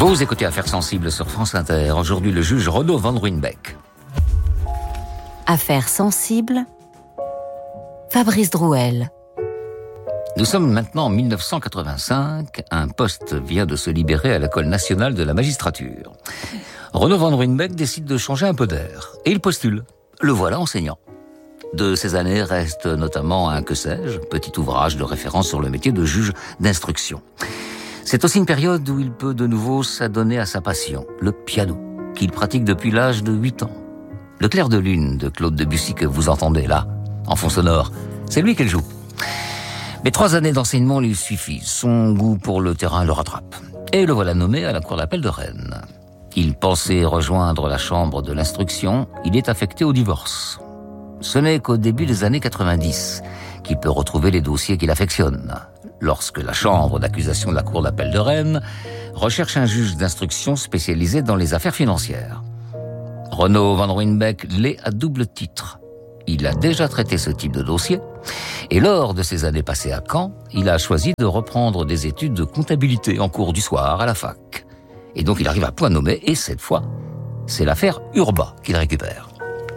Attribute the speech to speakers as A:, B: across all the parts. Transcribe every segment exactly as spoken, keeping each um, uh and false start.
A: Vous écoutez Affaires sensibles sur France Inter. Aujourd'hui, le juge Renaud Van Ruijnbeek.
B: Affaires sensibles, Fabrice Drouel.
A: Nous sommes maintenant en mille neuf cent quatre-vingt-cinq. Un poste vient de se libérer à l'École nationale de la magistrature. Renaud Van Ruijnbeek décide de changer un peu d'air. Et il postule. Le voilà enseignant. De ces années reste notamment un Que sais-je, petit ouvrage de référence sur le métier de juge d'instruction. C'est aussi une période où il peut de nouveau s'adonner à sa passion, le piano, qu'il pratique depuis l'âge de huit ans. Le clair de lune de Claude Debussy que vous entendez là, en fond sonore, c'est lui qui le joue. Mais trois années d'enseignement lui suffisent, son goût pour le terrain le rattrape. Et le voilà nommé à la cour d'appel de Rennes. Il pensait rejoindre la chambre de l'instruction, il est affecté au divorce. Ce n'est qu'au début des années quatre-vingt-dix qu'il peut retrouver les dossiers qu'il affectionne, lorsque la chambre d'accusation de la cour d'appel de Rennes recherche un juge d'instruction spécialisé dans les affaires financières. Renaud Van Ruijnbeek l'est à double titre. Il a déjà traité ce type de dossier, et lors de ses années passées à Caen, il a choisi de reprendre des études de comptabilité en cours du soir à la fac. Et donc il arrive à point nommé, et cette fois, c'est l'affaire Urbain qu'il récupère.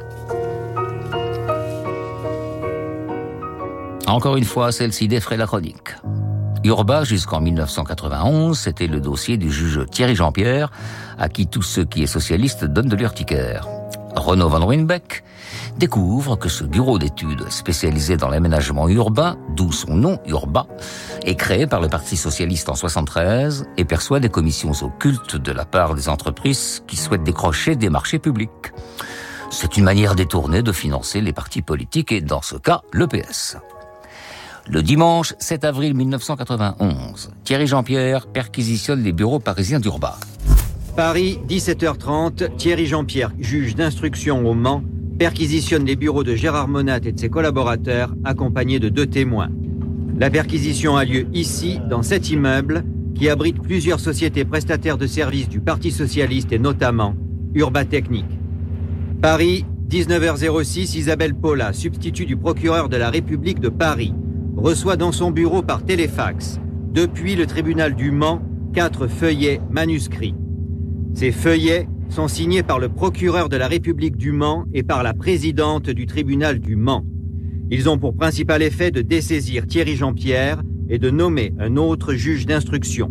A: Encore une fois, celle-ci défraie la chronique. Urbain, jusqu'en mille neuf cent quatre-vingt-onze, c'était le dossier du juge Thierry Jean-Pierre, à qui tout ce qui est socialiste donne de l'urticaire. Renaud Van Ruijnbeek découvre que ce bureau d'études spécialisé dans l'aménagement urbain, d'où son nom, Urbain, est créé par le Parti socialiste en soixante-treize et perçoit des commissions occultes de la part des entreprises qui souhaitent décrocher des marchés publics. C'est une manière détournée de financer les partis politiques et, dans ce cas, le P S. Le dimanche sept avril mille neuf cent quatre-vingt-onze, Thierry Jean-Pierre perquisitionne les bureaux parisiens d'Urbain.
C: Paris, dix-sept heures trente, Thierry Jean-Pierre, juge d'instruction au Mans, perquisitionne les bureaux de Gérard Monat et de ses collaborateurs, accompagnés de deux témoins. La perquisition a lieu ici, dans cet immeuble, qui abrite plusieurs sociétés prestataires de services du Parti socialiste et notamment Urbain Technique. Paris, dix-neuf heures six, Isabelle Paula, substitut du procureur de la République de Paris, reçoit dans son bureau par téléfax, depuis le tribunal du Mans, quatre feuillets manuscrits. Ces feuillets sont signés par le procureur de la République du Mans et par la présidente du tribunal du Mans. Ils ont pour principal effet de dessaisir Thierry Jean-Pierre et de nommer un autre juge d'instruction.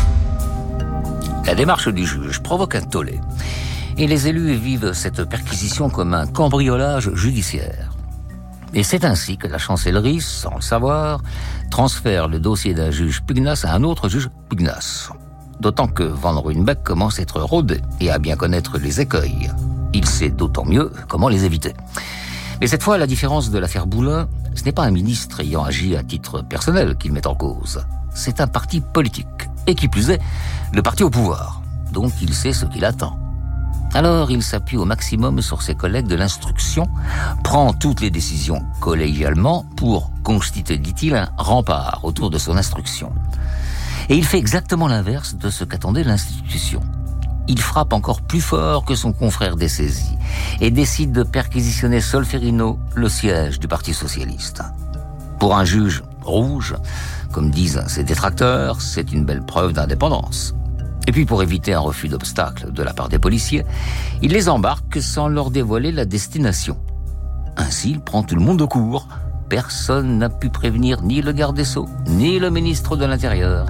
A: La démarche du juge provoque un tollé, et les élus vivent cette perquisition comme un cambriolage judiciaire. Et c'est ainsi que la chancellerie, sans le savoir, transfère le dossier d'un juge pugnace à un autre juge pugnace. D'autant que Van Ruijnbeek commence à être rodé et à bien connaître les écueils. Il sait d'autant mieux comment les éviter. Mais cette fois, à la différence de l'affaire Boulin, ce n'est pas un ministre ayant agi à titre personnel qu'il met en cause. C'est un parti politique. Et qui plus est, le parti au pouvoir. Donc il sait ce qu'il attend. Alors il s'appuie au maximum sur ses collègues de l'instruction, prend toutes les décisions collégialement pour constituer, dit-il, un rempart autour de son instruction. Et il fait exactement l'inverse de ce qu'attendait l'institution. Il frappe encore plus fort que son confrère dessaisi et décide de perquisitionner Solferino, le siège du Parti socialiste. Pour un juge rouge, comme disent ses détracteurs, c'est une belle preuve d'indépendance. Et puis pour éviter un refus d'obstacle de la part des policiers, il les embarque sans leur dévoiler la destination. Ainsi, il prend tout le monde au court. Personne n'a pu prévenir ni le garde des Sceaux, ni le ministre de l'Intérieur.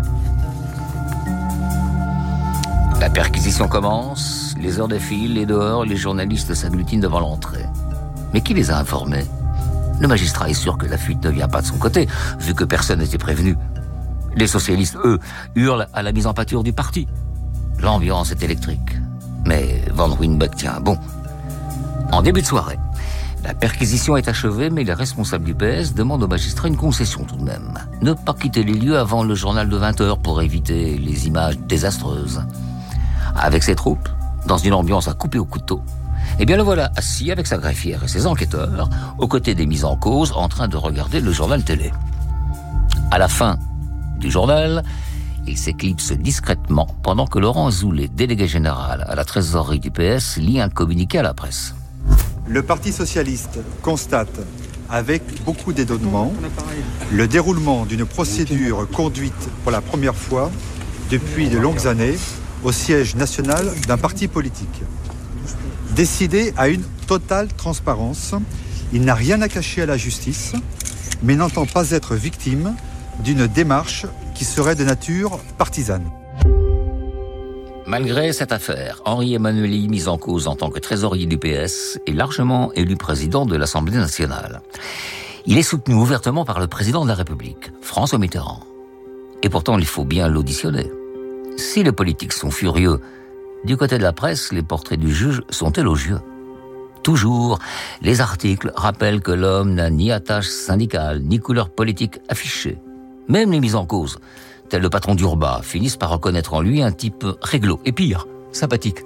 A: La perquisition commence, les heures défilent et dehors, les journalistes s'agglutinent devant l'entrée. Mais qui les a informés ? Le magistrat est sûr que la fuite ne vient pas de son côté, vu que personne n'était prévenu. Les socialistes, eux, hurlent à la mise en pâture du parti. L'ambiance est électrique. Mais Van Ruijnbeek tient bon. En début de soirée, la perquisition est achevée, mais les responsables du P S demandent au magistrat une concession tout de même. Ne pas quitter les lieux avant le journal de vingt heures pour éviter les images désastreuses. Avec ses troupes, dans une ambiance à couper au couteau, eh bien le voilà assis avec sa greffière et ses enquêteurs, aux côtés des mises en cause, en train de regarder le journal télé. À la fin du journal, il s'éclipse discrètement pendant que Laurent Azoulay, délégué général à la trésorerie du P S, lit un communiqué à la presse.
D: Le Parti socialiste constate, avec beaucoup d'étonnement, le déroulement d'une procédure conduite pour la première fois depuis de longues années au siège national d'un parti politique. Décidé à une totale transparence, il n'a rien à cacher à la justice, mais n'entend pas être victime d'une démarche qui serait de nature partisane.
A: Malgré cette affaire, Henri Emmanuelli, mis en cause en tant que trésorier du P S, est largement élu président de l'Assemblée nationale. Il est soutenu ouvertement par le président de la République, François Mitterrand. Et pourtant, il faut bien l'auditionner. Si les politiques sont furieux, du côté de la presse, les portraits du juge sont élogieux. Toujours, les articles rappellent que l'homme n'a ni attache syndicale, ni couleur politique affichée. Même les mises en cause, tel le patron d'Urba, finissent par reconnaître en lui un type réglo, et pire, sympathique.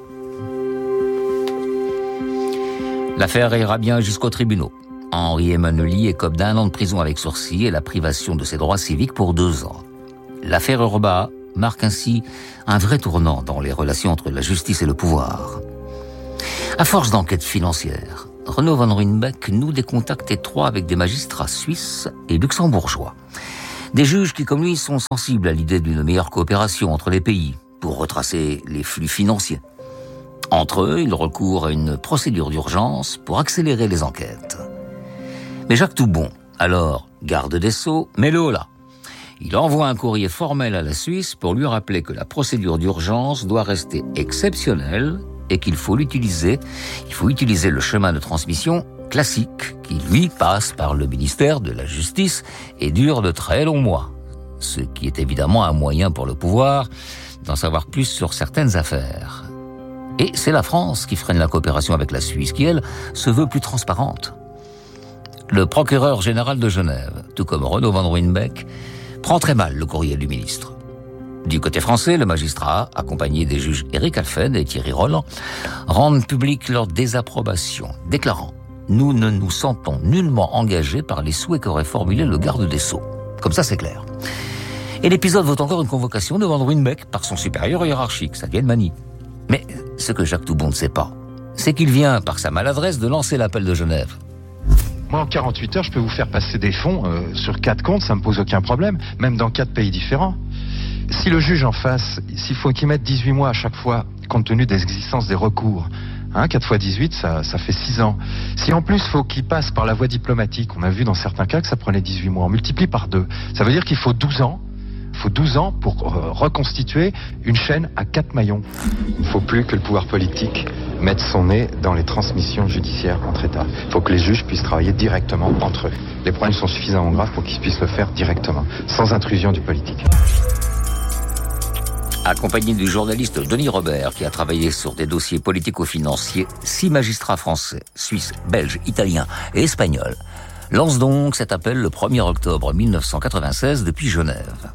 A: L'affaire ira bien jusqu'aux tribunaux. Henri Emmanuelli écope d'un an de prison avec sursis et la privation de ses droits civiques pour deux ans. L'affaire Urba marque ainsi un vrai tournant dans les relations entre la justice et le pouvoir. À force d'enquêtes financières, Renaud van Ruijnbeek noue des contacts étroits avec des magistrats suisses et luxembourgeois. Des juges qui, comme lui, sont sensibles à l'idée d'une meilleure coopération entre les pays pour retracer les flux financiers. Entre eux, il recourt à une procédure d'urgence pour accélérer les enquêtes. Mais Jacques Toubon, alors garde des Sceaux, met le holà. Il envoie un courrier formel à la Suisse pour lui rappeler que la procédure d'urgence doit rester exceptionnelle et qu'il faut l'utiliser, il faut utiliser le chemin de transmission classique qui, lui, passe par le ministère de la Justice et dure de très longs mois. Ce qui est évidemment un moyen pour le pouvoir d'en savoir plus sur certaines affaires. Et c'est la France qui freine la coopération avec la Suisse, qui, elle, se veut plus transparente. Le procureur général de Genève, tout comme Renaud van Ruijnbeek, prend très mal le courrier du ministre. Du côté français, le magistrat, accompagné des juges Éric Alphen et Thierry Roland, rendent public leur désapprobation, déclarant « Nous ne nous sentons nullement engagés par les souhaits qu'aurait formulés le garde des Sceaux. » Comme ça, c'est clair. Et l'épisode vaut encore une convocation de van Ruijnbeek par son supérieur hiérarchique, ça devient une manie. Mais ce que Jacques Toubon ne sait pas, c'est qu'il vient, par sa maladresse, de lancer l'appel de Genève.
E: Moi, en quarante-huit heures, je peux vous faire passer des fonds euh, sur quatre comptes, ça me pose aucun problème, même dans quatre pays différents. Si le juge en face, s'il faut qu'il mette dix-huit mois à chaque fois, compte tenu des existences des recours, hein, quatre fois dix-huit, ça, ça fait six ans. Si en plus, il faut qu'il passe par la voie diplomatique, on a vu dans certains cas que ça prenait dix-huit mois, on multiplie par deux. Ça veut dire qu'il faut douze ans. Il faut douze ans pour euh, reconstituer une chaîne à quatre maillons. Il ne faut plus que le pouvoir politique mette son nez dans les transmissions judiciaires entre États. Il faut que les juges puissent travailler directement entre eux. Les problèmes sont suffisamment graves pour qu'ils puissent le faire directement, sans intrusion du politique.
A: Accompagné du journaliste Denis Robert, qui a travaillé sur des dossiers politico-financiers, six magistrats français, suisses, belges, italiens et espagnols lancent donc cet appel le premier octobre mille neuf cent quatre-vingt-seize depuis Genève.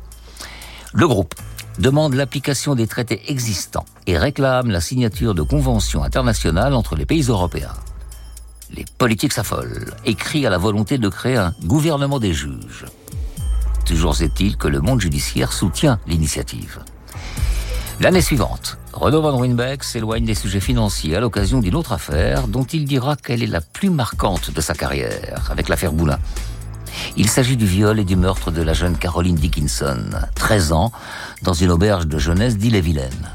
A: Le groupe demande l'application des traités existants et réclame la signature de conventions internationales entre les pays européens. Les politiques s'affolent et crient à la volonté de créer un gouvernement des juges. Toujours est-il que le monde judiciaire soutient l'initiative. L'année suivante, Renaud van Ruijnbeek s'éloigne des sujets financiers à l'occasion d'une autre affaire dont il dira qu'elle est la plus marquante de sa carrière, avec l'affaire Boulin. Il s'agit du viol et du meurtre de la jeune Caroline Dickinson, treize ans, dans une auberge de jeunesse d'Ille-et-Vilaine.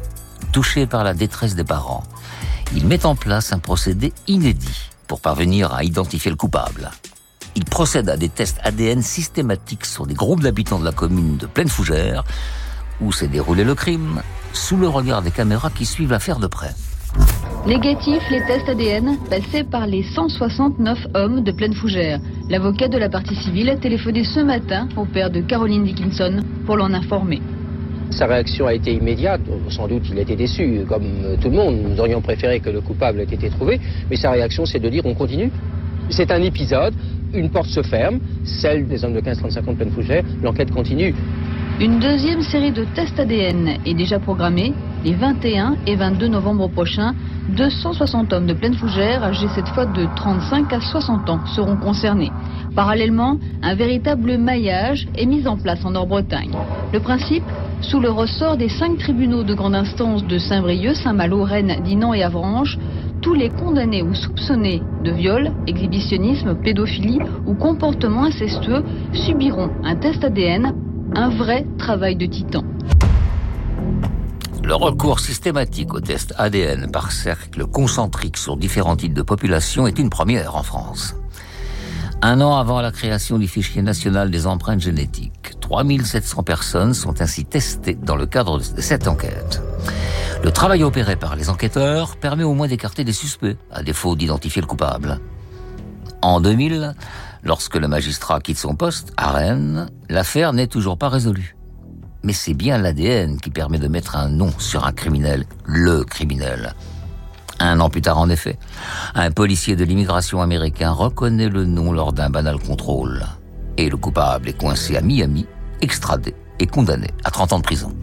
A: Touché par la détresse des parents, il met en place un procédé inédit pour parvenir à identifier le coupable. Il procède à des tests A D N systématiques sur des groupes d'habitants de la commune de Plaine Fougère, où s'est déroulé le crime, sous le regard des caméras qui suivent l'affaire de près.
F: Négatifs, les tests A D N passés par les cent soixante-neuf hommes de Plaine Fougère. L'avocat de la partie civile a téléphoné ce matin au père de Caroline Dickinson pour l'en informer.
G: Sa réaction a été immédiate, sans doute il a été déçu, comme tout le monde. Nous aurions préféré que le coupable ait été trouvé, mais sa réaction c'est de dire on continue. C'est un épisode, une porte se ferme, celle des hommes de quinze trente-cinq ans de Plaine Fougère, l'enquête continue.
F: Une deuxième série de tests A D N est déjà programmée. Les vingt et un et vingt-deux novembre prochains, deux cent soixante hommes de Plaine Fougère, âgés cette fois de trente-cinq à soixante ans, seront concernés. Parallèlement, un véritable maillage est mis en place en Nord-Bretagne. Le principe, sous le ressort des cinq tribunaux de grande instance de Saint-Brieuc, Saint-Malo, Rennes, Dinan et Avranches, tous les condamnés ou soupçonnés de viol, exhibitionnisme, pédophilie ou comportement incestueux subiront un test A D N, un vrai travail de titan.
A: Le Le recours systématique aux tests A D N par cercle concentrique sur différents types de population est une première en France. Un an avant la création du fichier national des empreintes génétiques, trois mille sept cents personnes sont ainsi testées dans le cadre de cette enquête. Le travail opéré par les enquêteurs permet au moins d'écarter des suspects, à défaut d'identifier le coupable. En deux mille, lorsque le magistrat quitte son poste, à Rennes, l'affaire n'est toujours pas résolue. Mais c'est bien l'A D N qui permet de mettre un nom sur un criminel, le criminel. Un an plus tard, en effet, un policier de l'immigration américain reconnaît le nom lors d'un banal contrôle. Et le coupable est coincé à Miami, extradé et condamné à trente ans de prison.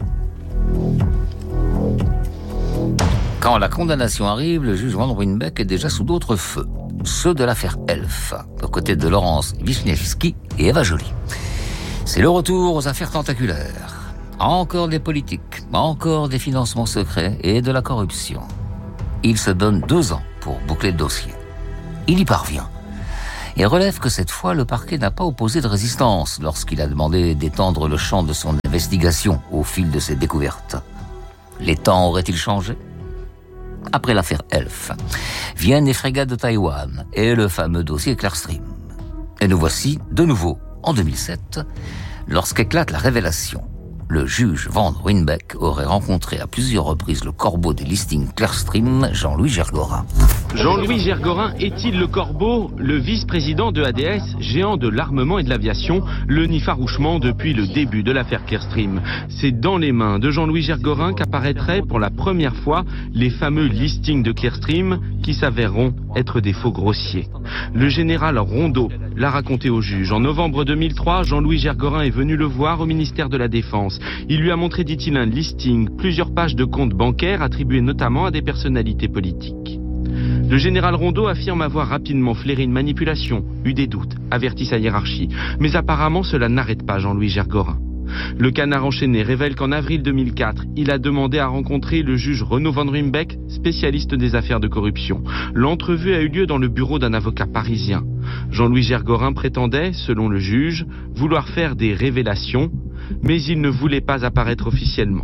A: Quand la condamnation arrive, le juge Van Ruymbeck est déjà sous d'autres feux, ceux de l'affaire Elf, aux côtés de Laurence Wisniewski et Eva Joly. C'est le retour aux affaires tentaculaires. Encore des politiques, encore des financements secrets et de la corruption. Il se donne deux ans pour boucler le dossier. Il y parvient et relève que cette fois, le parquet n'a pas opposé de résistance lorsqu'il a demandé d'étendre le champ de son investigation au fil de ses découvertes. Les temps auraient-ils changé ? Après l'affaire Elf, viennent les frégates de Taïwan et le fameux dossier Clearstream. Et nous voici de nouveau en deux mille sept, lorsqu'éclate la révélation. Le juge Van Ruymbeck aurait rencontré à plusieurs reprises le corbeau des listings Clearstream, Jean-Louis Gergorin.
H: Jean-Louis Gergorin est-il le corbeau, le vice-président de A D S, géant de l'armement et de l'aviation, le nid farouchement depuis le début de l'affaire Clearstream? C'est dans les mains de Jean-Louis Gergorin qu'apparaîtraient pour la première fois les fameux listings de Clearstream qui s'avéreront être des faux grossiers. Le général Rondeau l'a raconté au juge. En novembre deux mille trois, Jean-Louis Gergorin est venu le voir au ministère de la Défense. Il lui a montré, dit-il, un listing, plusieurs pages de comptes bancaires attribués notamment à des personnalités politiques. Le général Rondeau affirme avoir rapidement flairé une manipulation, eu des doutes, averti sa hiérarchie. Mais apparemment, cela n'arrête pas Jean-Louis Gergorin. Le canard enchaîné révèle qu'en avril deux mille quatre, il a demandé à rencontrer le juge Renaud Van Ruymbeck, spécialiste des affaires de corruption. L'entrevue a eu lieu dans le bureau d'un avocat parisien. Jean-Louis Gergorin prétendait, selon le juge, vouloir faire des révélations, mais il ne voulait pas apparaître officiellement.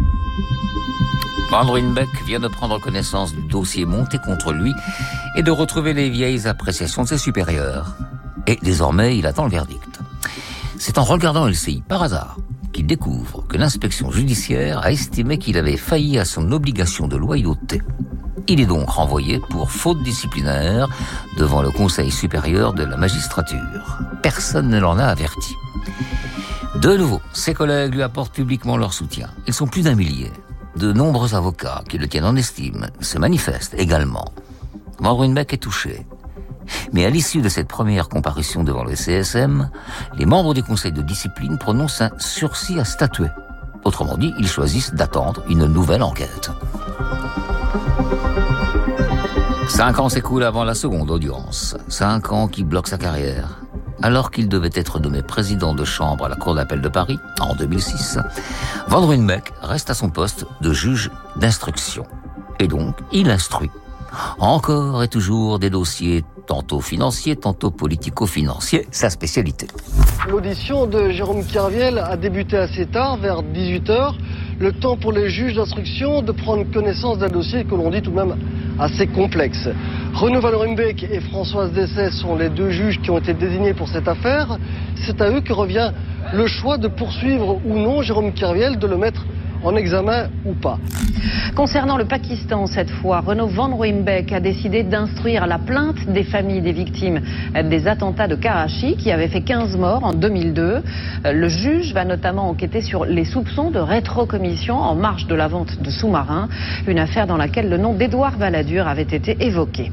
A: Van Ruymbeck vient de prendre connaissance du dossier monté contre lui et de retrouver les vieilles appréciations de ses supérieurs. Et désormais, il attend le verdict. C'est en regardant L C I par hasard qu'il découvre que l'inspection judiciaire a estimé qu'il avait failli à son obligation de loyauté. Il est donc renvoyé pour faute disciplinaire devant le Conseil supérieur de la magistrature. Personne ne l'en a averti. De nouveau, ses collègues lui apportent publiquement leur soutien. Ils sont plus d'un millier. De nombreux avocats qui le tiennent en estime se manifestent également. Van Ruymbeck est touché. Mais à l'issue de cette première comparution devant le C S M, les membres du conseil de discipline prononcent un sursis à statuer. Autrement dit, ils choisissent d'attendre une nouvelle enquête. Cinq ans s'écoulent avant la seconde audience. Cinq ans qui bloquent sa carrière. Alors qu'il devait être nommé président de chambre à la Cour d'appel de Paris, en deux mille six, Van Ruymbeck reste à son poste de juge d'instruction. Et donc, il instruit. Encore et toujours des dossiers tantôt financiers, tantôt politico-financiers, sa spécialité.
I: L'audition de Jérôme Kerviel a débuté assez tard, vers dix-huit heures. Le temps pour les juges d'instruction de prendre connaissance d'un dossier que l'on dit tout de même assez complexe. Renaud Van Ruymbeck et Françoise Dessay sont les deux juges qui ont été désignés pour cette affaire. C'est à eux que revient le choix de poursuivre ou non Jérôme Kerviel, de le mettre en examen ou pas.
J: Concernant le Pakistan, cette fois, Renaud Van Ruymbeck a décidé d'instruire la plainte des familles des victimes des attentats de Karachi qui avaient fait quinze morts en deux mille deux. Le juge va notamment enquêter sur les soupçons de rétrocommission en marge de la vente de sous-marins, une affaire dans laquelle le nom d'Édouard Balladur avait été évoqué.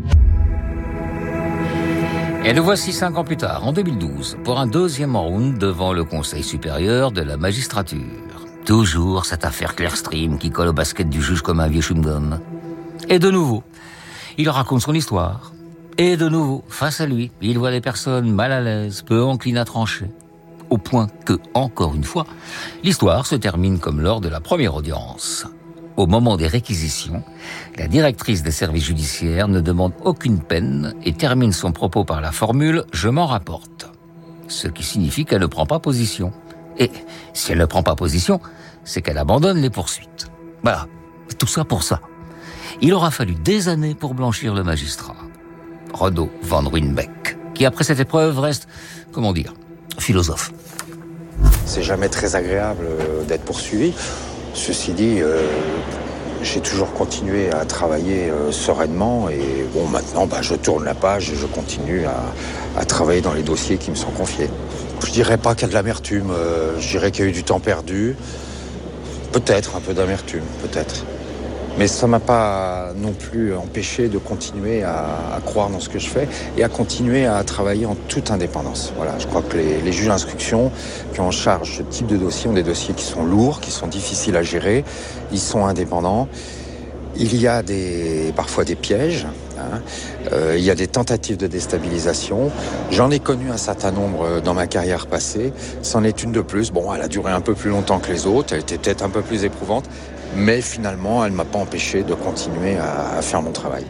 A: Et nous voici cinq ans plus tard, en deux mille douze, pour un deuxième round devant le Conseil supérieur de la magistrature. Toujours cette affaire Clearstream qui colle au basket du juge comme un vieux chewing-gum. Et de nouveau, il raconte son histoire. Et de nouveau, face à lui, il voit des personnes mal à l'aise, peu enclines à trancher. Au point que, encore une fois, l'histoire se termine comme lors de la première audience. Au moment des réquisitions, la directrice des services judiciaires ne demande aucune peine et termine son propos par la formule « je m'en rapporte ». Ce qui signifie qu'elle ne prend pas position. Et si elle ne prend pas position, c'est qu'elle abandonne les poursuites. Voilà, tout ça pour ça. Il aura fallu des années pour blanchir le magistrat, Renaud van Ruijnbeek, qui après cette épreuve reste, comment dire, philosophe.
K: C'est jamais très agréable d'être poursuivi. Ceci dit, euh, j'ai toujours continué à travailler euh, sereinement et bon, maintenant, bah, je tourne la page et je continue à, à travailler dans les dossiers qui me sont confiés. Je dirais pas qu'il y a de l'amertume, euh, je dirais qu'il y a eu du temps perdu. Peut-être un peu d'amertume, peut-être. Mais ça m'a pas non plus empêché de continuer à, à croire dans ce que je fais et à continuer à travailler en toute indépendance. Voilà, je crois que les, les juges d'instruction qui ont en charge ce type de dossier ont des dossiers qui sont lourds, qui sont difficiles à gérer, ils sont indépendants. Il y a des, parfois des pièges, hein. euh, il y a des tentatives de déstabilisation. J'en ai connu un certain nombre dans ma carrière passée. C'en est une de plus. Bon, elle a duré un peu plus longtemps que les autres, elle était peut-être un peu plus éprouvante. Mais finalement, elle ne m'a pas empêché de continuer à, à faire mon travail.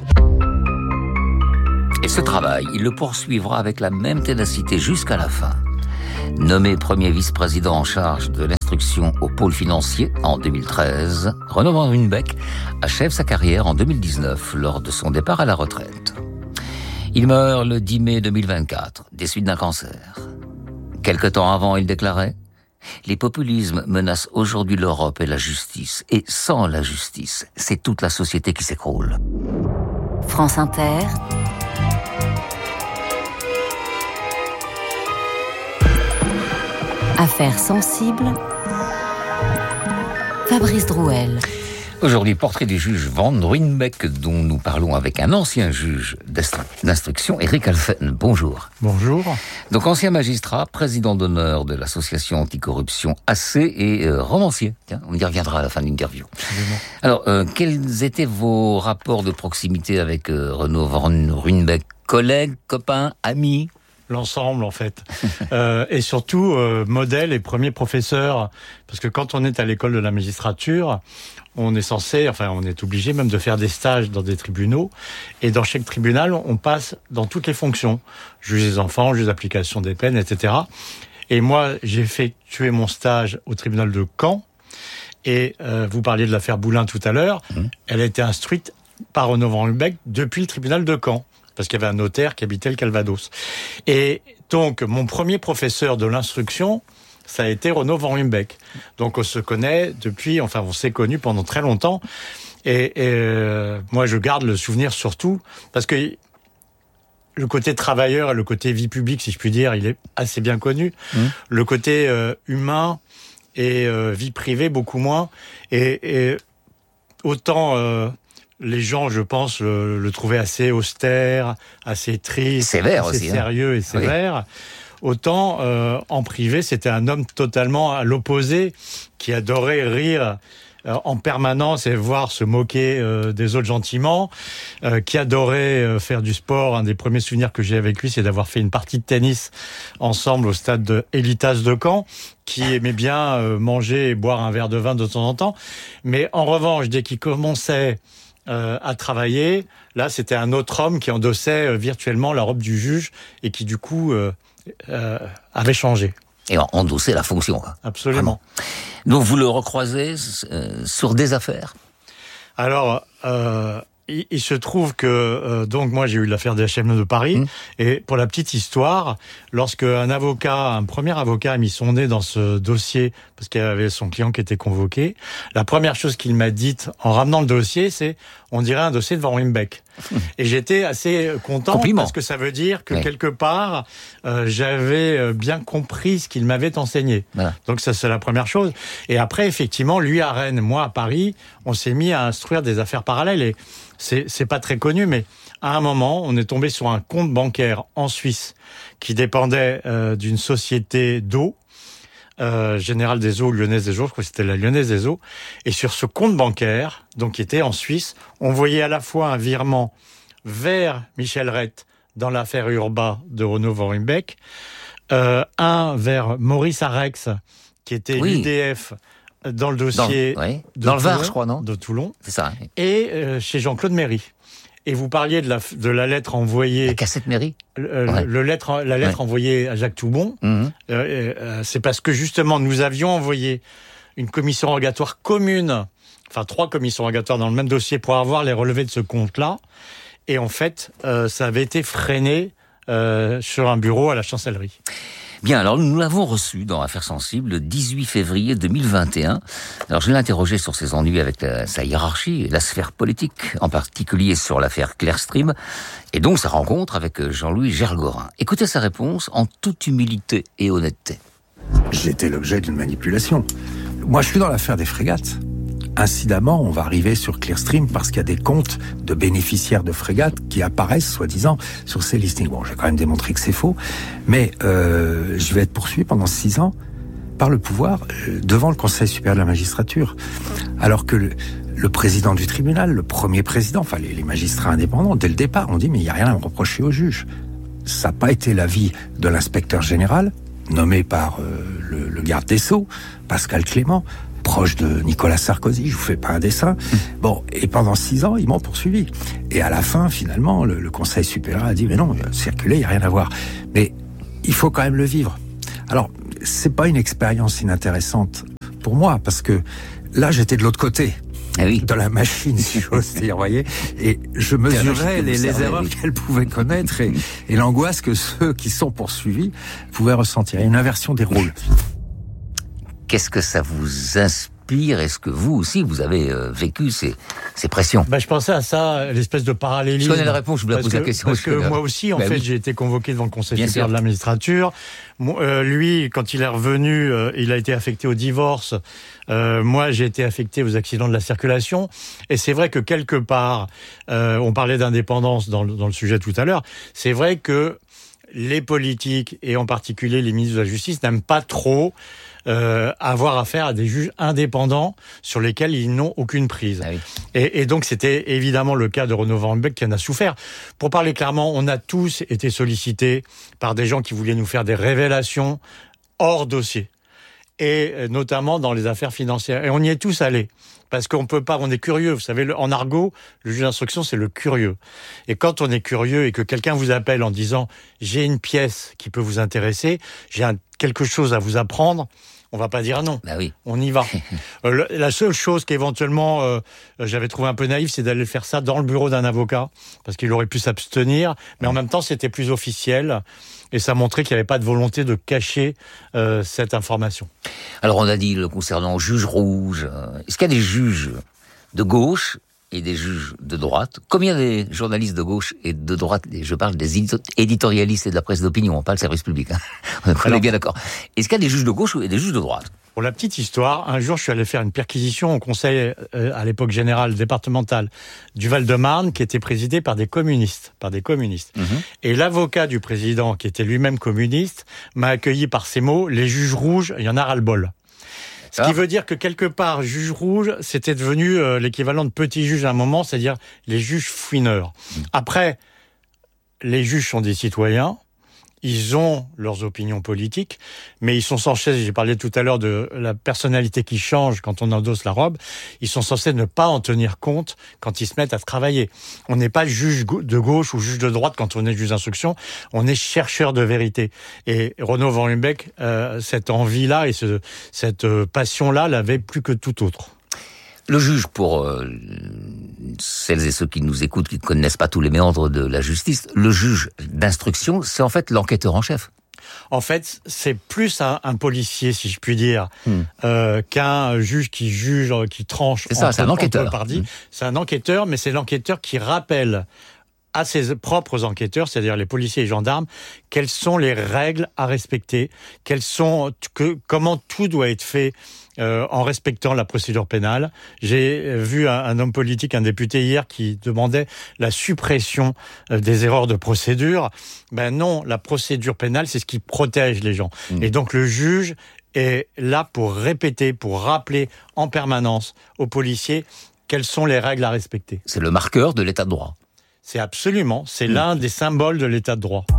A: Et ce travail, il le poursuivra avec la même ténacité jusqu'à la fin. Nommé premier vice-président en charge de l'instruction au pôle financier en deux mille treize, Renaud van Ruijnbeek achève sa carrière en deux mille dix-neuf lors de son départ à la retraite. Il meurt le dix mai deux mille vingt-quatre, des suites d'un cancer. Quelque temps avant, il déclarait: les populismes menacent aujourd'hui l'Europe et la justice. Et sans la justice, c'est toute la société qui s'écroule.
B: France Inter. Affaires sensibles. Fabrice Drouel.
A: Aujourd'hui, portrait du juge van Ruijnbeek, dont nous parlons avec un ancien juge d'instruction, Eric Alphen. Bonjour.
L: Bonjour.
A: Donc, ancien magistrat, président d'honneur de l'association anticorruption A C et euh, romancier. Tiens, on y reviendra à la fin de l'interview. Absolument. Alors, euh, quels étaient vos rapports de proximité avec euh, Renaud van Ruijnbeek? Collègues, copains, amis?
L: L'ensemble, en fait. euh, et surtout, euh, modèle et premier professeur. Parce que quand on est à l'école de la magistrature, on est censé, enfin, on est obligé même de faire des stages dans des tribunaux. Et dans chaque tribunal, on passe dans toutes les fonctions. Juge des enfants, juge d'application des peines, et cetera. Et moi, j'ai effectué mon stage au tribunal de Caen. Et euh, vous parliez de l'affaire Boulin tout à l'heure. Mmh. Elle a été instruite par Renaud van Ruijnbeek depuis le tribunal de Caen. Parce qu'il y avait un notaire qui habitait le Calvados. Et donc, mon premier professeur de l'instruction, ça a été Renaud van Ruijnbeek. Donc, on se connaît depuis, enfin, on s'est connus pendant très longtemps. Et, et euh, moi, je garde le souvenir surtout, parce que le côté travailleur et le côté vie publique, si je puis dire, il est assez bien connu. Mmh. Le côté euh, humain et euh, vie privée, beaucoup moins. Et, et autant... Euh, les gens, je pense, le, le trouvaient assez austère, assez triste,
A: sévère
L: assez
A: aussi,
L: sérieux
A: hein.
L: et sévère. Oui. Autant, euh, en privé, c'était un homme totalement à l'opposé, qui adorait rire euh, en permanence et voir se moquer euh, des autres gentiment, euh, qui adorait euh, faire du sport. Un des premiers souvenirs que j'ai avec lui, c'est d'avoir fait une partie de tennis ensemble au stade de Elitas de Caen, qui aimait bien euh, manger et boire un verre de vin de temps en temps. Mais en revanche, dès qu'il commençait Euh, à travailler, là c'était un autre homme qui endossait euh, virtuellement la robe du juge et qui du coup euh, euh, avait changé.
A: Et endossait la fonction.
L: Absolument.
A: Vraiment. Donc vous le recroisez euh, sur des affaires?
L: Alors, euh, il, il se trouve que euh, donc moi j'ai eu l'affaire des H M de Paris mmh. et pour la petite histoire, lorsque un avocat, un premier avocat a mis son nez dans ce dossier parce qu'il y avait son client qui était convoqué, la première chose qu'il m'a dite en ramenant le dossier, c'est on dirait un dossier de Van Ruijnbeek. Mmh. Et j'étais assez content Compliment. Parce que ça veut dire que oui. quelque part euh, j'avais bien compris ce qu'il m'avait enseigné. Voilà. Donc ça c'est la première chose. Et après effectivement, lui à Rennes, moi à Paris, on s'est mis à instruire des affaires parallèles et c'est c'est pas très connu, mais à un moment, on est tombé sur un compte bancaire en Suisse qui dépendait euh, d'une société d'eau, euh, Générale des Eaux, Lyonnaise des Eaux, je crois que c'était la Lyonnaise des Eaux. Et sur ce compte bancaire, donc qui était en Suisse, on voyait à la fois un virement vers Michel Rett dans l'affaire Urba de Renaud van Ruijnbeek, euh, un vers Maurice Arex, qui était oui. l'U D F dans le dossier
A: dans, oui.
L: de
A: dans
L: Toulon,
A: le Var, je crois, non
L: de Toulon.
A: C'est ça. Oui.
L: Et euh, chez Jean-Claude Méry. Et vous parliez de la de la lettre envoyée.
A: La cassette Méry.
L: Le, ouais. le lettre la lettre ouais. envoyée à Jacques Toubon. Mm-hmm. Euh, euh, c'est parce que justement nous avions envoyé une commission rogatoire commune, enfin trois commissions rogatoires dans le même dossier pour avoir les relevés de ce compte-là. Et en fait, euh, ça avait été freiné euh, sur un bureau à la chancellerie.
A: Bien, alors nous l'avons reçu dans Affaires sensibles le dix-huit février deux mille vingt et un. Alors je l'ai interrogé sur ses ennuis avec la, sa hiérarchie et la sphère politique, en particulier sur l'affaire Clearstream, et donc sa rencontre avec Jean-Louis Gergorin. Écoutez sa réponse en toute humilité et honnêteté.
M: J'étais l'objet d'une manipulation. Moi, je suis dans l'affaire des frégates. Incidemment, on va arriver sur Clearstream parce qu'il y a des comptes de bénéficiaires de frégates qui apparaissent, soi-disant, sur ces listings. Bon, j'ai quand même démontré que c'est faux, mais euh, je vais être poursuivi pendant six ans par le pouvoir euh, devant le Conseil supérieur de la magistrature. Alors que le, le président du tribunal, le premier président, enfin les, les magistrats indépendants, dès le départ, ont dit « mais il n'y a rien à me reprocher au juge ». Ça n'a pas été l'avis de l'inspecteur général, nommé par euh, le, le garde des Sceaux, Pascal Clément, proche de Nicolas Sarkozy, je vous fais pas un dessin. Bon, et pendant six ans, ils m'ont poursuivi. Et à la fin, finalement, le, le Conseil supérieur a dit, mais non, circuler, il n'y a rien à voir. Mais il faut quand même le vivre. Alors, c'est pas une expérience inintéressante pour moi, parce que là, j'étais de l'autre côté.
A: Ah oui.
M: De la machine, si j'ose dire, vous voyez. Et je mesurais les, les erreurs oui. qu'elle pouvait connaître et, et l'angoisse que ceux qui sont poursuivis pouvaient ressentir. Il y a une inversion des rôles.
A: Qu'est-ce que ça vous inspire? Est-ce que vous aussi, vous avez euh, vécu ces, ces pressions?
L: Bah, je pensais à ça, l'espèce de parallélisme.
A: Je connais la réponse, je vous la pose la question.
L: Parce que moi aussi, en bah, fait, oui. j'ai été convoqué devant le Conseil
A: Bien
L: supérieur
A: sûr.
L: de la magistrature. Moi, euh, lui, quand il est revenu, euh, il a été affecté au divorce. Euh, moi, j'ai été affecté aux accidents de la circulation. Et c'est vrai que quelque part, euh, on parlait d'indépendance dans le, dans le sujet tout à l'heure, c'est vrai que les politiques, et en particulier les ministres de la Justice, n'aiment pas trop euh, avoir affaire à des juges indépendants sur lesquels ils n'ont aucune prise.
A: Ah oui.
L: Et, et donc, c'était évidemment le cas de Renaud Van Ruymbeck qui en a souffert. Pour parler clairement, on a tous été sollicités par des gens qui voulaient nous faire des révélations hors dossier. Et notamment dans les affaires financières. Et on y est tous allés. Parce qu'on peut pas, on est curieux. Vous savez, en argot, le juge d'instruction, c'est le curieux. Et quand on est curieux et que quelqu'un vous appelle en disant « j'ai une pièce qui peut vous intéresser, j'ai un, quelque chose à vous apprendre », on va pas dire non.
A: Bah oui.
L: On y va. euh, la seule chose qu'éventuellement euh, j'avais trouvé un peu naïf, c'est d'aller faire ça dans le bureau d'un avocat, parce qu'il aurait pu s'abstenir. Mais en même temps, c'était plus officiel. Et ça montrait qu'il n'y avait pas de volonté de cacher euh, cette information.
A: Alors on a dit le concernant juge rouge, euh, est-ce qu'il y a des juges de gauche et des juges de droite? Combien des journalistes de gauche et de droite, et je parle des éditorialistes et de la presse d'opinion, pas le service public, hein. On est Alors, bien d'accord. Est-ce qu'il y a des juges de gauche et des juges de droite?
L: Pour la petite histoire, un jour, je suis allé faire une perquisition au conseil, euh, à l'époque général départemental du Val-de-Marne, qui était présidé par des communistes, par des communistes. Mmh. Et l'avocat du président, qui était lui-même communiste, m'a accueilli par ces mots, les juges rouges, il y en a ras-le-bol. Ce qui veut dire que quelque part, juge rouge, c'était devenu euh, l'équivalent de petit juge à un moment, c'est-à-dire les juges fouineurs. Mmh. Après, les juges sont des citoyens. Ils ont leurs opinions politiques, mais ils sont censés, j'ai parlé tout à l'heure de la personnalité qui change quand on endosse la robe, ils sont censés ne pas en tenir compte quand ils se mettent à travailler. On n'est pas juge de gauche ou juge de droite quand on est juge d'instruction, on est chercheur de vérité. Et Renaud Van Ruymbeck, euh, cette envie-là et ce, cette passion-là l'avait plus que tout autre.
A: Le juge, pour euh, celles et ceux qui nous écoutent, qui ne connaissent pas tous les méandres de la justice, le juge d'instruction, c'est en fait l'enquêteur en chef.
L: En fait, c'est plus un, un policier, si je puis dire, hmm. euh, qu'un juge qui juge, qui tranche.
A: C'est ça, c'est un enquêteur.
L: Hmm. C'est un enquêteur, mais c'est l'enquêteur qui rappelle à ses propres enquêteurs, c'est-à-dire les policiers et les gendarmes, quelles sont les règles à respecter, quelles sont, que, comment tout doit être fait euh, en respectant la procédure pénale. J'ai vu un, un homme politique, un député hier, qui demandait la suppression euh, des erreurs de procédure. Ben non, la procédure pénale, c'est ce qui protège les gens. Mmh. Et donc le juge est là pour répéter, pour rappeler en permanence aux policiers quelles sont les règles à respecter.
A: C'est le marqueur de l'état de droit.
L: C'est absolument, c'est mmh. l'un des symboles de l'état de droit.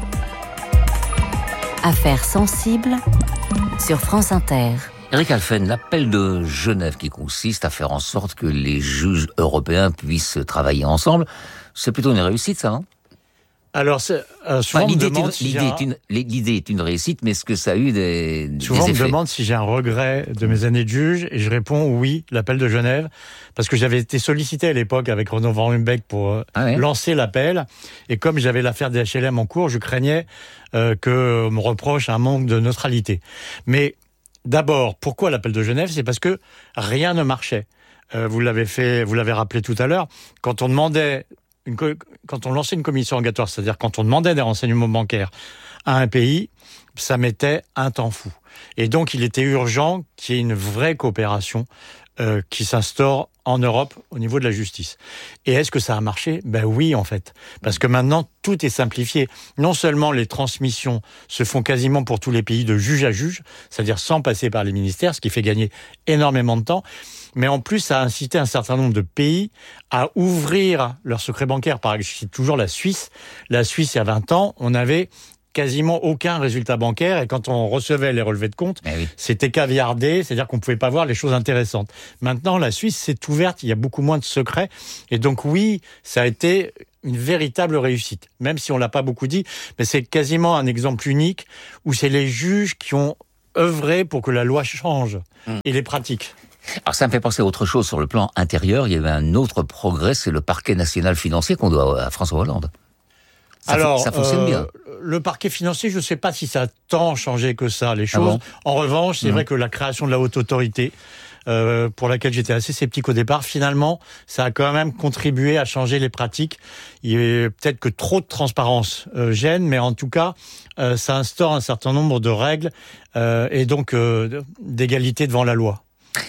B: Affaires sensibles sur France Inter.
A: Eric Halphen, l'appel de Genève qui consiste à faire en sorte que les juges européens puissent travailler ensemble, c'est plutôt une réussite, ça, hein ?
L: Alors, c'est, euh, souvent,
A: enfin, l'idée,
L: on me demande
A: est une,
L: si
A: l'idée,
L: un...
A: est une, l'idée est une réussite, mais est-ce que ça a eu des,
L: Souvent,
A: des
L: on me
A: effets?
L: demande si j'ai un regret de mes années de juge, et je réponds oui, l'appel de Genève, parce que j'avais été sollicité à l'époque avec Renaud Van Ruymbeck pour ah ouais. lancer l'appel, et comme j'avais l'affaire des H L M en cours, je craignais euh, qu'on me reproche un manque de neutralité. Mais d'abord, pourquoi l'appel de Genève? C'est parce que rien ne marchait. Euh, vous l'avez fait, vous l'avez rappelé tout à l'heure, quand on demandait Une co- quand on lançait une commission rogatoire, c'est-à-dire quand on demandait des renseignements bancaires à un pays, ça mettait un temps fou. Et donc, il était urgent qu'il y ait une vraie coopération euh, qui s'instaure en Europe au niveau de la justice. Et est-ce que ça a marché? Ben oui, en fait. Parce que maintenant, tout est simplifié. Non seulement les transmissions se font quasiment pour tous les pays de juge à juge, c'est-à-dire sans passer par les ministères, ce qui fait gagner énormément de temps, mais en plus, ça a incité un certain nombre de pays à ouvrir leur secret bancaire. Par exemple, je cite toujours la Suisse. La Suisse, il y a vingt ans, on avait quasiment aucun résultat bancaire, et quand on recevait les relevés de compte, eh oui. c'était caviardé, c'est-à-dire qu'on pouvait pas voir les choses intéressantes. Maintenant, la Suisse s'est ouverte, il y a beaucoup moins de secrets, et donc oui, ça a été une véritable réussite, même si on l'a pas beaucoup dit, mais c'est quasiment un exemple unique où c'est les juges qui ont œuvré pour que la loi change, mmh. et les pratiques.
A: Alors ça me fait penser à autre chose sur le plan intérieur, il y avait un autre progrès, c'est le parquet national financier qu'on doit à François Hollande. Ça
L: Alors,
A: ça fonctionne euh, bien.
L: Le parquet financier, je ne sais pas si ça a tant changé que ça, les choses. Ah bon en revanche, c'est mmh. vrai que la création de la haute autorité, euh, pour laquelle j'étais assez sceptique au départ, finalement, ça a quand même contribué à changer les pratiques. Il y a peut-être que trop de transparence euh, gêne, mais en tout cas, euh, ça instaure un certain nombre de règles euh, et donc euh, d'égalité devant la loi.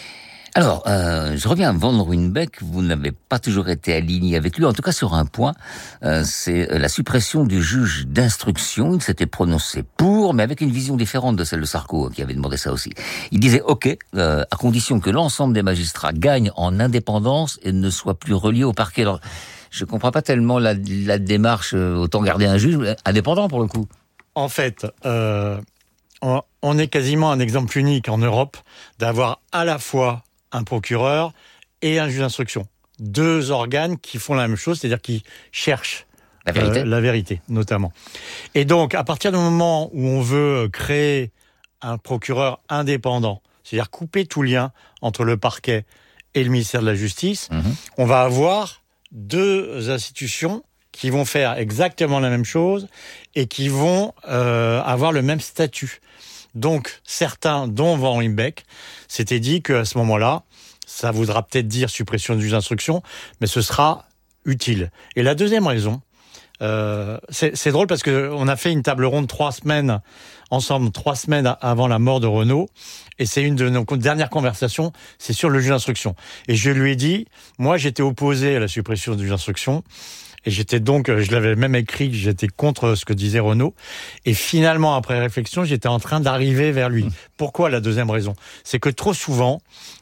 A: Alors, euh, je reviens à Van Ruymbeck. Vous n'avez pas toujours été aligné avec lui, en tout cas sur un point, euh, c'est la suppression du juge d'instruction. Il s'était prononcé pour, mais avec une vision différente de celle de Sarko, qui avait demandé ça aussi. Il disait OK, euh, à condition que l'ensemble des magistrats gagnent en indépendance et ne soient plus reliés au parquet. Alors, je comprends pas tellement la, la démarche, autant garder un juge indépendant pour le coup.
L: En fait, euh, on, on est quasiment un exemple unique en Europe d'avoir à la fois un procureur et un juge d'instruction. Deux organes qui font la même chose, c'est-à-dire qui cherchent
A: la vérité,
L: euh, la vérité notamment. Et donc, à partir du moment où on veut créer un procureur indépendant, c'est-à-dire couper tout lien entre le parquet et le ministère de la Justice, mmh. on va avoir deux institutions qui vont faire exactement la même chose et qui vont euh, avoir le même statut. Donc, certains, dont Van Ruymbeck, s'étaient dit qu'à ce moment-là, ça voudra peut-être dire suppression du juge d'instruction, mais ce sera utile. Et la deuxième raison, euh, c'est, c'est drôle parce que on a fait une table ronde trois semaines ensemble, trois semaines avant la mort de Renaud, et c'est une de nos dernières conversations, c'est sur le juge d'instruction. Et je lui ai dit, moi j'étais opposé à la suppression du juge d'instruction, et j'étais donc, je l'avais même écrit, que j'étais contre ce que disait Renaud. Et finalement, après réflexion, j'étais en train d'arriver vers lui. Mmh. Pourquoi la deuxième raison? C'est que trop souvent,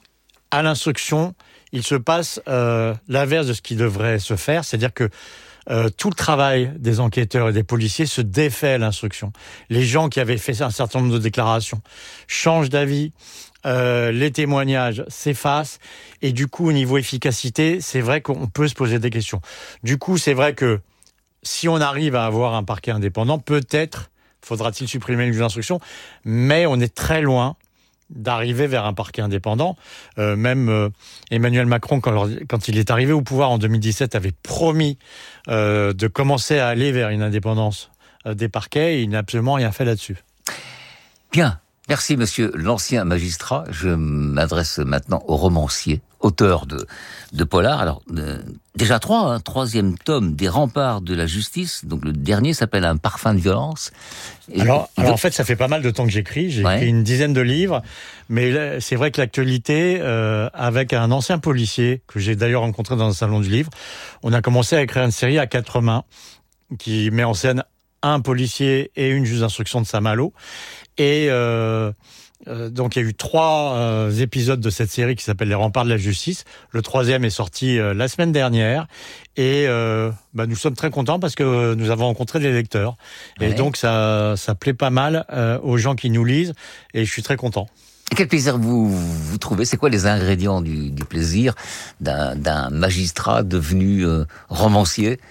L: à l'instruction, il se passe euh, l'inverse de ce qui devrait se faire. C'est-à-dire que euh, tout le travail des enquêteurs et des policiers se défait à l'instruction. Les gens qui avaient fait un certain nombre de déclarations changent d'avis. Euh, les témoignages s'effacent et du coup au niveau efficacité c'est vrai qu'on peut se poser des questions. Du coup c'est vrai que si on arrive à avoir un parquet indépendant, peut-être faudra-t-il supprimer le juge d'instruction, mais on est très loin d'arriver vers un parquet indépendant. Euh, même euh, Emmanuel Macron, quand, quand il est arrivé au pouvoir en deux mille dix-sept, avait promis euh, de commencer à aller vers une indépendance euh, des parquets et il n'a absolument rien fait là-dessus.
A: Bien. Merci, monsieur l'ancien magistrat. Je m'adresse maintenant au romancier, auteur de, de polar. Alors, euh, déjà trois, hein, troisième tome des remparts de la justice. Donc, le dernier s'appelle Un parfum de violence.
L: Et alors, alors donc... en fait, ça fait pas mal de temps que j'écris. J'ai ouais. écrit une dizaine de livres. Mais là, c'est vrai que l'actualité, euh, avec un ancien policier, que j'ai d'ailleurs rencontré dans un salon du livre, on a commencé à écrire une série à quatre mains, qui met en scène un policier et une juge d'instruction de Saint-Malo. Et euh, euh, donc il y a eu trois euh, épisodes de cette série qui s'appelle Les remparts de la justice. Le troisième est sorti euh, la semaine dernière. Et euh, bah, nous sommes très contents parce que nous avons rencontré des lecteurs. Ouais. Et donc ça, ça plaît pas mal euh, aux gens qui nous lisent. Et je suis très content.
A: Et quel plaisir vous, vous trouvez? C'est quoi les ingrédients du, du plaisir d'un, d'un magistrat devenu euh, romancier?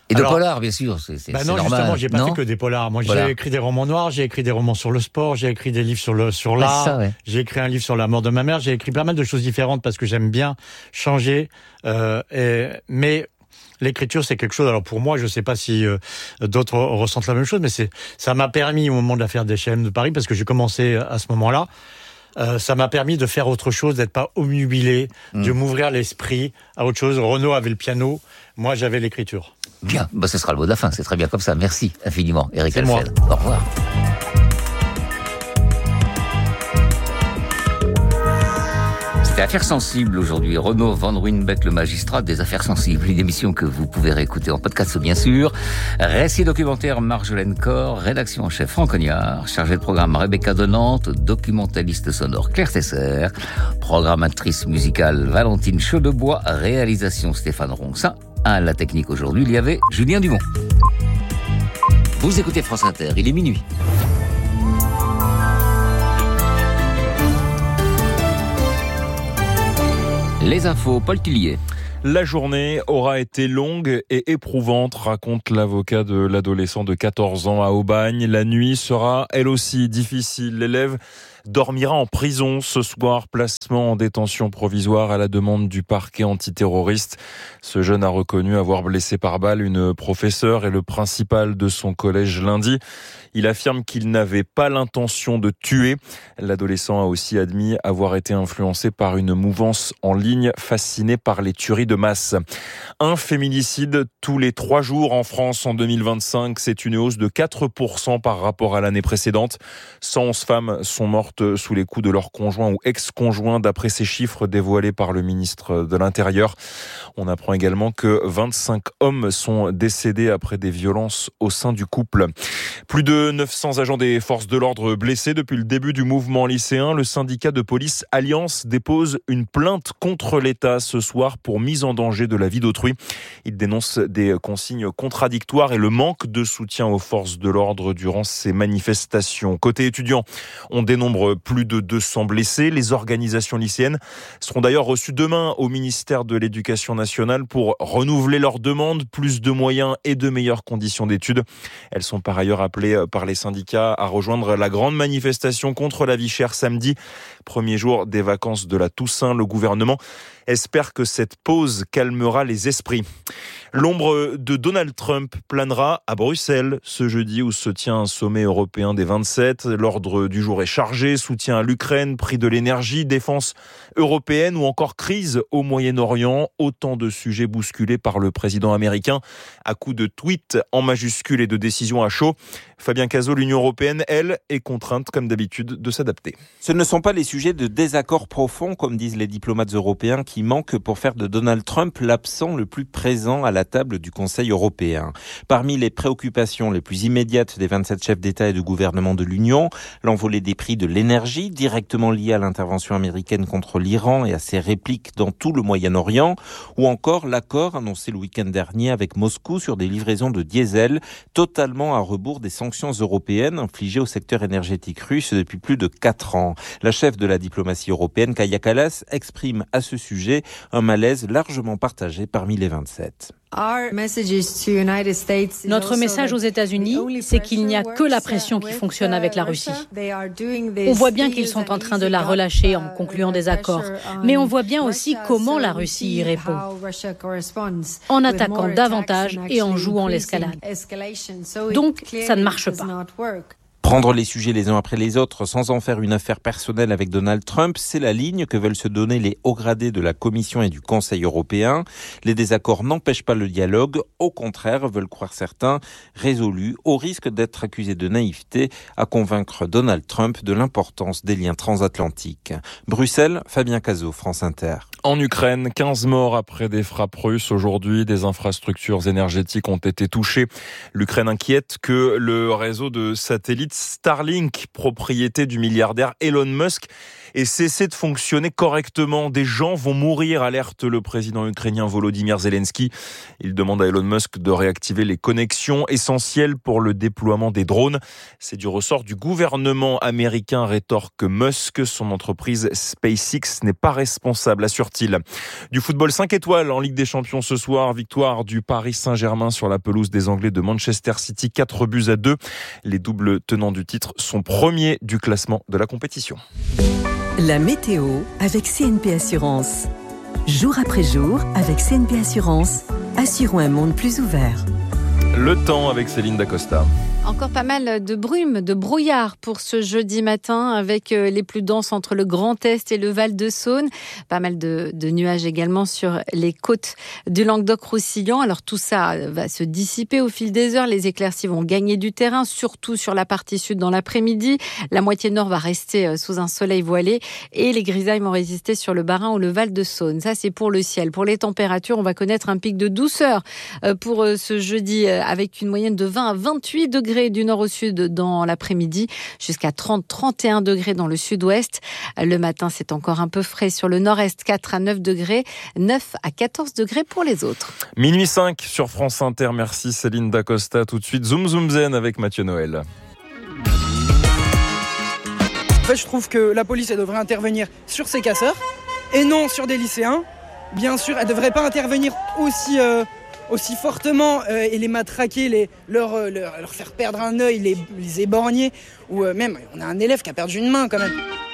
A: Et de
L: Alors,
A: polar, bien sûr, c'est, c'est,
L: bah
A: c'est
L: non,
A: normal.
L: justement, j'ai pas
A: non
L: fait que des polars. Moi,
A: Voilà.
L: j'ai écrit des romans noirs, j'ai écrit des romans sur le sport, j'ai écrit des livres sur le sur
A: Ouais,
L: l'art,
A: c'est ça, ouais.
L: j'ai écrit un livre sur la mort de ma mère, j'ai écrit pas mal de choses différentes parce que j'aime bien changer. Euh, et, mais l'écriture, c'est quelque chose. Alors pour moi, je sais pas si euh, d'autres ressentent la même chose, mais c'est ça m'a permis au moment de l'affaire des H et M de Paris, parce que j'ai commencé à ce moment-là. Euh, ça m'a permis de faire autre chose, d'être pas omnubilé, mmh. de m'ouvrir l'esprit à autre chose. Renaud avait le piano, moi j'avais l'écriture.
A: Bien, bah, ce sera le mot de la fin, c'est très bien comme ça. Merci infiniment, Eric
L: C'est
A: Alfeld.
L: moi.
A: Au revoir. C'était Affaires sensibles aujourd'hui. Renaud Van Ruynbeck, le magistrat des affaires sensibles. Une émission que vous pouvez réécouter en podcast, bien sûr. Récit documentaire Marjolaine Corr, rédaction en chef Franck Cognard, chargé de programme Rebecca Donante, documentaliste sonore Claire Tesser, programmatrice musicale Valentine Chaudebois, réalisation Stéphane Ronxin. À la technique aujourd'hui, il y avait Julien Dumont. Vous écoutez France Inter, il est minuit. Les infos, Paul Tillier.
N: La journée aura été longue et éprouvante, raconte l'avocat de l'adolescent de quatorze ans à Aubagne. La nuit sera, elle aussi, difficile. L'élève dormira en prison ce soir, placement en détention provisoire à la demande du parquet antiterroriste. Ce jeune a reconnu avoir blessé par balle une professeure et le principal de son collège lundi. Il affirme qu'il n'avait pas l'intention de tuer. L'adolescent a aussi admis avoir été influencé par une mouvance en ligne fasciné par les tueries de masse. Un féminicide tous les trois jours en France en deux mille vingt-cinq. C'est une hausse de quatre pour cent par rapport à l'année précédente. cent onze femmes sont mortes sous les coups de leur conjoint ou ex-conjoint, d'après ces chiffres dévoilés par le ministre de l'Intérieur. On apprend également que vingt-cinq hommes sont décédés après des violences au sein du couple. Plus de neuf cents agents des forces de l'ordre blessés depuis le début du mouvement lycéen. Le syndicat de police Alliance dépose une plainte contre l'État ce soir pour mise en danger de la vie d'autrui. Il dénonce des consignes contradictoires et le manque de soutien aux forces de l'ordre durant ces manifestations. Côté étudiants, on dénombre plus de deux cents blessés. Les organisations lycéennes seront d'ailleurs reçues demain au ministère de l'Éducation nationale pour renouveler leurs demandes, plus de moyens et de meilleures conditions d'études. Elles sont par ailleurs appelées par les syndicats à rejoindre la grande manifestation contre la vie chère samedi, premier jour des vacances de la Toussaint. Le gouvernement espère que cette pause calmera les esprits. L'ombre de Donald Trump planera à Bruxelles ce jeudi où se tient un sommet européen des vingt-sept. L'ordre du jour est chargé, soutien à l'Ukraine, prix de l'énergie, défense européenne ou encore crise au Moyen-Orient. Autant de sujets bousculés par le président américain à coups de tweets en majuscules et de décisions à chaud. Fabien Cazot, l'Union européenne, elle, est contrainte comme d'habitude de s'adapter.
O: Ce ne sont pas les sujets de désaccord profond, comme disent les diplomates européens, qui manquent pour faire de Donald Trump l'absent le plus présent à la table du Conseil européen. Parmi les préoccupations les plus immédiates des vingt-sept chefs d'État et de gouvernement de l'Union, l'envolée des prix de l'énergie, directement liée à l'intervention américaine contre l'Iran et à ses répliques dans tout le Moyen-Orient, ou encore l'accord annoncé le week-end dernier avec Moscou sur des livraisons de diesel, totalement à rebours des sanctions européennes infligées au secteur énergétique russe depuis plus de quatre ans. La chef de la diplomatie européenne, Kaja Kallas, exprime à ce sujet un malaise largement partagé parmi les vingt-sept.
P: Notre message aux États-Unis, c'est qu'il n'y a que la pression qui fonctionne avec la Russie. On voit bien qu'ils sont en train de la relâcher en concluant des accords, mais on voit bien aussi comment la Russie y répond, en attaquant davantage et en jouant l'escalade. Donc, ça ne marche pas.
O: Prendre les sujets les uns après les autres sans en faire une affaire personnelle avec Donald Trump, c'est la ligne que veulent se donner les hauts gradés de la Commission et du Conseil européen. Les désaccords n'empêchent pas le dialogue, au contraire, veulent croire certains, résolus, au risque d'être accusés de naïveté, à convaincre Donald Trump de l'importance des liens transatlantiques. Bruxelles, Fabien Cazot, France Inter.
N: En Ukraine, quinze morts après des frappes russes. Aujourd'hui, des infrastructures énergétiques ont été touchées. L'Ukraine inquiète que le réseau de satellites Starlink, propriété du milliardaire Elon Musk, ait cessé de fonctionner correctement. Des gens vont mourir, alerte le président ukrainien Volodymyr Zelensky. Il demande à Elon Musk de réactiver les connexions essentielles pour le déploiement des drones. C'est du ressort du gouvernement américain, rétorque Musk. Son entreprise SpaceX n'est pas responsable, assure-t-il. Du football cinq étoiles en Ligue des Champions ce soir. Victoire du Paris Saint-Germain sur la pelouse des Anglais de Manchester City, quatre buts à deux. Les doubles tenants du titre sont premiers du classement de la compétition.
Q: La météo avec C N P Assurance. Jour après jour, avec C N P Assurance, assurons un monde plus ouvert.
N: Le temps avec Céline Dacosta.
R: Encore pas mal de brume, de brouillard pour ce jeudi matin avec les plus denses entre le Grand Est et le Val-de-Saône. Pas mal de, de nuages également sur les côtes du Languedoc-Roussillon. Alors tout ça va se dissiper au fil des heures. Les éclaircies vont gagner du terrain, surtout sur la partie sud dans l'après-midi. La moitié nord va rester sous un soleil voilé et les grisailles vont résister sur le Bas-Rhin ou le Val-de-Saône. Ça, c'est pour le ciel. Pour les températures, on va connaître un pic de douceur pour ce jeudi avec une moyenne de vingt à vingt-huit degrés du nord au sud dans l'après-midi, jusqu'à trente à trente et un degrés dans le sud-ouest. Le matin, c'est encore un peu frais sur le nord-est, quatre à neuf degrés, neuf à quatorze degrés pour les autres.
N: Minuit cinq sur France Inter. Merci Céline Dacosta. Tout de suite, Zoom Zoom Zen avec Mathieu Noël.
S: En fait, je trouve que la police, elle devrait intervenir sur ces casseurs et non sur des lycéens. Bien sûr, elle ne devrait pas intervenir aussi... Euh aussi fortement euh, et les matraquer, les, leur, euh, leur, leur faire perdre un œil, les, les éborgner, ou euh, même on a un élève qui a perdu une main quand même.